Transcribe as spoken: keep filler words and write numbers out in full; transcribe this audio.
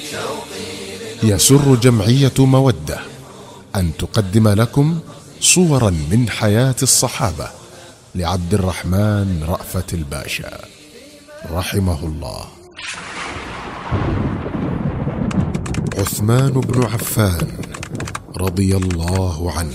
يسر جمعية مودة أن تقدم لكم صورا من حياة الصحابة لعبد الرحمن رأفت الباشا رحمه الله. عثمان بن عفان رضي الله عنه